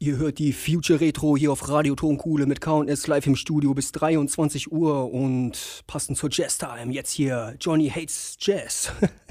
Ihr hört die Future Retro hier auf Radio Tonkuhle mit K&S live im Studio bis 23 Uhr und passend zur Jazz-Time jetzt hier Johnny Hates Jazz.